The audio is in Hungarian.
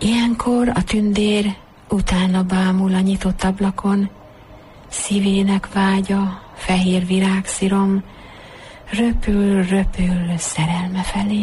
Ilyenkor a tündér utána bámul a nyitott ablakon, szívének vágya, fehér virágszirom, röpül szerelme felé.